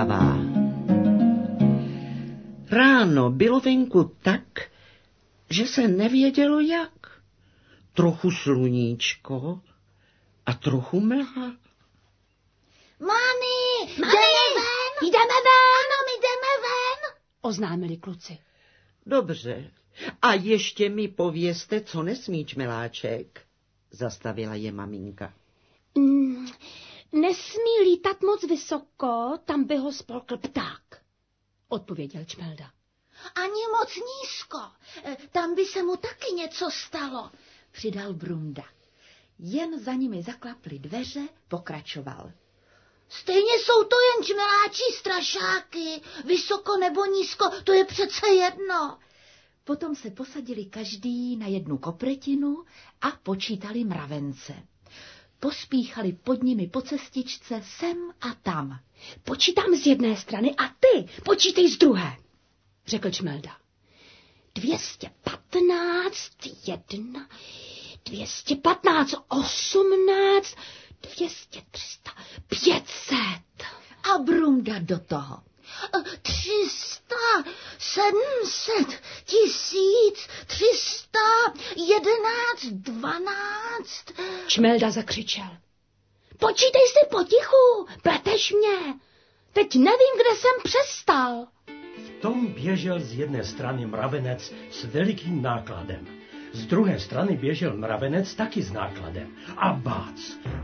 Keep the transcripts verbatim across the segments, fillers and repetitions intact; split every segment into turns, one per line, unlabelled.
zvědavá. Ráno bylo venku tak, že se nevědělo jak. Trochu sluníčko a trochu mlha.
Mami, jdeme ven! Jdeme ven! Ano, my jdeme ven!
Oznámili kluci.
Dobře. A ještě mi povězte, co nesmí Čmeláček, zastavila je maminka.
Mm, nesmí lítat moc vysoko, tam by ho spolkl pták, odpověděl Čmelda.
Ani moc nízko, tam by se mu taky něco stalo, přidal Brunda. Jen za nimi zaklaply dveře, pokračoval. Stejně jsou to jen čmeláčí strašáky, vysoko nebo nízko, to je přece jedno. Potom se posadili každý na jednu kopretinu a počítali mravence. Pospíchali pod nimi po cestičce sem a tam.
Počítám z jedné strany a ty počítej z druhé, řekl Čmelda. Dvěstě patnáct, jedna, dvěstě patnáct, osmnáct, dvěstě, třista, pět set.
A Brunda do toho. Třista, sedmset, tisíc, třista, jedenáct, dvanáct.
Čmelda zakřičel. Počítej si potichu, pleteš mě. Teď nevím, kde jsem přestal.
V tom běžel z jedné strany mravenec s velikým nákladem. Z druhé strany běžel mravenec taky s nákladem. A bác,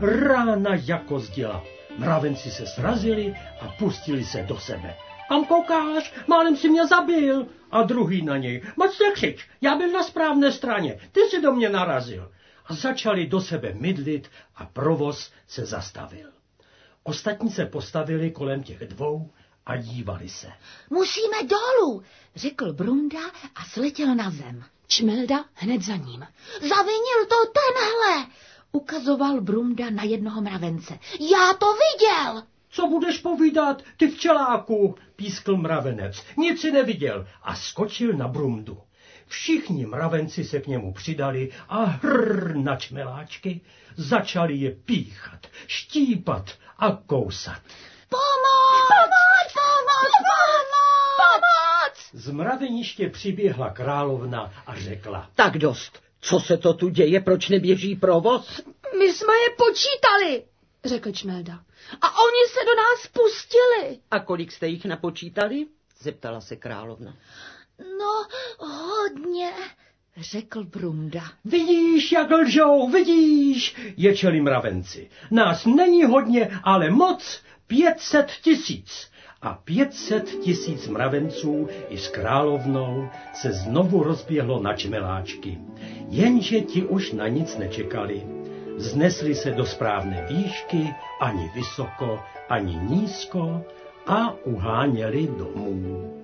rána jako zděla. Mravenci se srazili a pustili se do sebe. Kam koukáš? Málem si mě zabil. A druhý na něj. Moc nekřič, já byl na správné straně, ty si do mě narazil. A začali do sebe mydlit a provoz se zastavil. Ostatní se postavili kolem těch dvou a dívali se.
Musíme dolů, řekl Brunda a sletěl na zem.
Čmelda hned za ním.
Zavinil to tenhle, ukazoval Brunda na jednoho mravence. Já to viděl.
Co budeš povídat, ty včeláku, pískl mravenec. Nic si neviděl a skočil na Brundu. Všichni mravenci se k němu přidali a hrrr na čmeláčky začali je píchat, štípat a kousat.
Pomoc! Pomoc! Pomoc! Pomoc! Pomoc!
Z mraveniště přiběhla královna a řekla.
Tak dost, co se to tu děje, proč neběží provoz?
My jsme je počítali, řekl Čmelda. A oni se do nás pustili.
A kolik jste jich napočítali? Zeptala se královna.
No, hodně, řekl Brunda.
Vidíš, jak lžou, vidíš, ječeli mravenci. Nás není hodně, ale moc, pět set tisíc. A pět set tisíc mravenců i s královnou se znovu rozběhlo na čmeláčky. Jenže ti už na nic nečekali. Vznesli se do správné výšky, ani vysoko, ani nízko a uháněli domů.